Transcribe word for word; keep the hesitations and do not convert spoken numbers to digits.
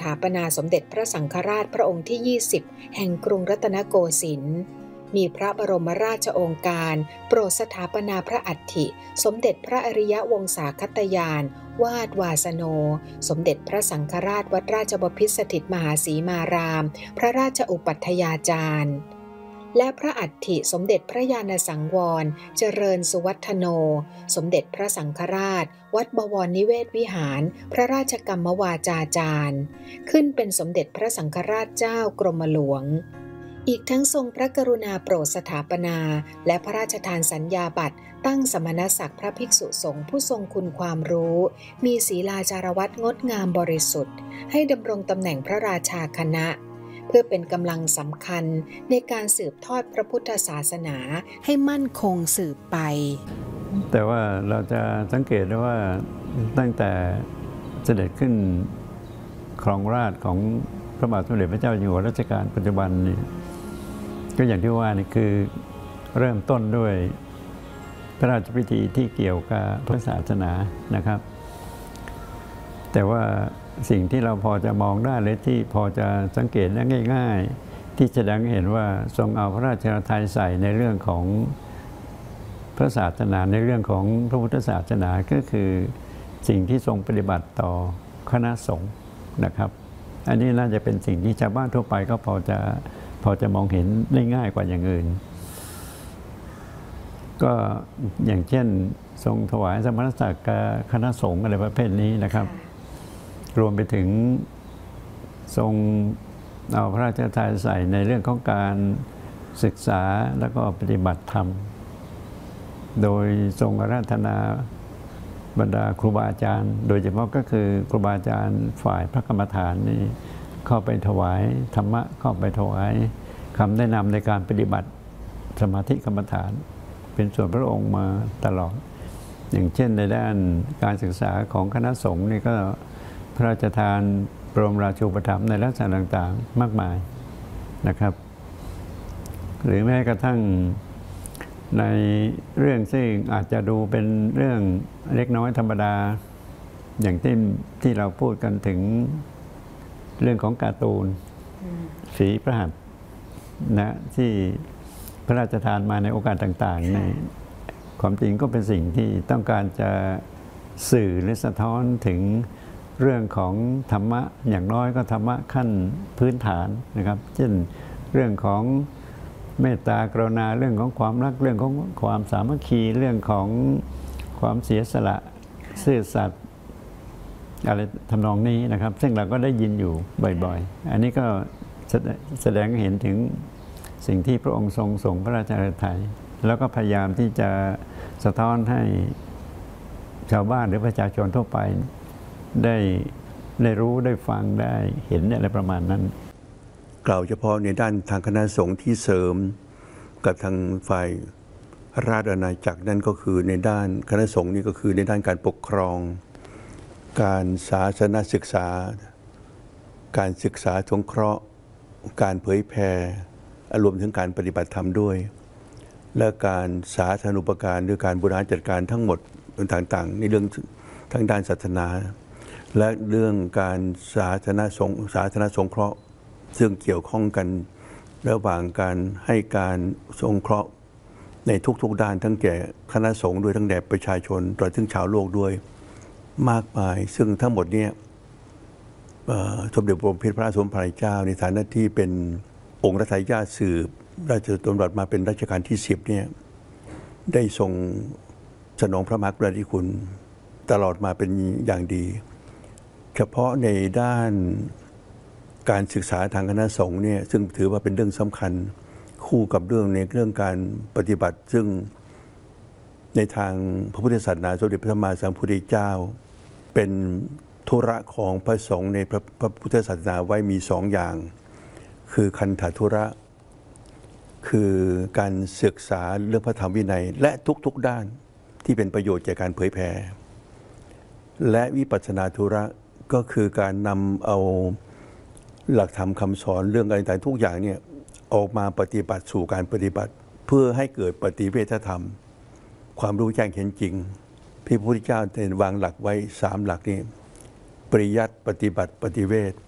าปนาสมเด็จพระสังฆราชพระองค์ที่ยี่สิบแห่งกรุงรัตนโกสินทร์มีพระบรมราชโองการโปรดสถาปนาพระอัฐิสมเด็จพระอริยวงศาคตยานวาดวาสโนสมเด็จพระสังฆราชวัดราชบพิตรสถิตมหาสีมารามพระราชอุปัฏฐยาจารย์และพระอัฐิสมเด็จพระญาณสังวรเจริญสุวัฒโนสมเด็จพระสังฆราชวัดบวรนิเวศวิหารพระราชกรรมวาจาจารย์ขึ้นเป็นสมเด็จพระสังฆราชเจ้ากรมหลวงอีกทั้งทรงพระกรุณาโปรดสถาปนาและพระราชทานสัญญาบัตรตั้งสมณศักดิ์พระภิกษุสงฆ์ผู้ทรงคุณความรู้มีศีลาจารวัตรงดงามบริสุทธิ์ให้ดำรงตำแหน่งพระราชาคณะเพื่อเป็นกำลังสำคัญในการสืบทอดพระพุทธศาสนาให้มั่นคงสืบไปแต่ว่าเราจะสังเกตได้ว่าตั้งแต่เสด็จขึ้นครองราชย์ของพระบาทสมเด็จพระเจ้าอยู่หัวรัชกาลปัจจุบันนี่ก็อย่างที่ว่านี่คือเริ่มต้นด้วยพระราชพิธีที่เกี่ยวกับพระศาสนานะครับแต่ว่าสิ่งที่เราพอจะมองได้และที่พอจะสังเกตได้ง่ายๆที่แสดงให้เห็นว่าทรงเอาพระราชฤทัยใส่ในเรื่องของพระศาสนาในเรื่องของพระพุทธศาสนาก็คือสิ่งที่ทรงปฏิบัติต่อคณะสงฆ์นะครับอันนี้น่าจะเป็นสิ่งที่ชาวบ้านทั่วไปก็พอจะพอจะมองเห็นได้ง่ายกว่าอย่างอื่นก็อย่างเช่นทรงถวายสมณศักดิ์กับคณะสงฆ์อะไรประเภทนี้นะครับรวมไปถึงทรงเอาพระราชทานใส่ในเรื่องของการศึกษาแล้วก็ปฏิบัติธรรมโดยทรงอาราธนาบรรดาครูบาอาจารย์โดยเฉพาะก็คือครูบาอาจารย์ฝ่ายพระกรรมฐานนี่เข้าไปถวายธรรมะเข้าไปถวายคำแนะนำในการปฏิบัติสมาธิกรรมฐานเป็นส่วนพระองค์มาตลอดอย่างเช่นในด้านการศึกษาของคณะสงฆ์นี่ก็พระราชทานบรมราชูปถัมภ์ในลักษณะต่างๆมากมายนะครับหรือแม้กระทั่งในเรื่องซึ่งอาจจะดูเป็นเรื่องเล็กน้อยธรรมดาอย่างที่ที่เราพูดกันถึงเรื่องของการ์ตูนฝีพระหัตถ์นะที่พระราชทานมาในโอกาสต่างๆในความจริงก็เป็นสิ่งที่ต้องการจะสื่อหรือสะท้อนถึงเรื่องของธรรมะอย่างน้อยก็ธรรมะขั้นพื้นฐานนะครับเช่นเรื่องของเมตตากรุณาเรื่องของความรักเรื่องของความสามัคคีเรื่องของความเสียสละซื่อสัตย์อะไรทำนองนี้นะครับซึ่งเราก็ได้ยินอยู่บ่อยๆอันนี้ก็แสดงให้เห็นถึงสิ่งที่พระองค์ทรงส่งพระราชฤทัยแล้วก็พยายามที่จะสะท้อนให้ชาวบ้านหรือประชาชนทั่วไปได้ได้รู้ได้ฟังได้เห็นอะไรประมาณนั้นกล่าวเฉพาะในด้านทางคณะสงฆ์ที่เสริมกับทางฝ่ายราชอาณาจักรนั่นก็คือในด้านคณะสงฆ์นี่ก็คือในด้านการปกครองการศาสนศึกษาการศึกษาสงเคราะห์การเผยแผ่รวมถึงการปฏิบัติธรรมด้วยและการสาธารณูปการหรือการบริหารจัดการทั้งหมดต่างๆในเรื่องทั้งด้านศาสนาและเรื่องการสาธารณสงฆ์สาธารณสงเคราะห์ซึ่งเกี่ยวข้องกันระหว่างการให้การสงเคราะห์ในทุกๆด้านทั้งแก่คณะสงฆ์ด้วยทั้งแด่ประชาชนตลอดถึงชาวโลกด้วยมากมายซึ่งทั้งหมดนี้สมเด็จพระบรมพระสมภารเจ้าในฐานะที่เป็นองค์รัชทายาทสืบราชดำรัสมาเป็นรัชกาลที่สิบเนี่ยได้ทรงสนองพระมหากรุณาธิคุณตลอดมาเป็นอย่างดีเฉพาะในด้านการศึกษาทางคณะสงฆ์เนี่ยซึ่งถือว่าเป็นเรื่องสำคัญคู่กับเรื่องในเรื่องการปฏิบัติซึ่งในทางพระพุทธศาสนาสมเด็จพระสัมมาสัมพุทธเจ้าเป็นธุระของพระสงฆ์ในพระพระพุทธศาสนาไว้มีสองอย่างคือคันธธุระคือการศึกษาเรื่องพระธรรมวินัยและทุกๆด้านที่เป็นประโยชน์แก่การเผยแผ่และวิปัสสนาธุระก็คือการนำเอาหลักธรรมคำสอนเรื่องอะไรต่างๆทุกอย่างเนี่ยออกมาปฏิบัติสู่การปฏิบัติเพื่อให้เกิดปฏิเวทธรรมความรู้แจ้งเห็นจริงพระพุทธเจ้าได้วางหลักไว้สามหลักนี้ปริยัติปฏิบัติปฏิเวท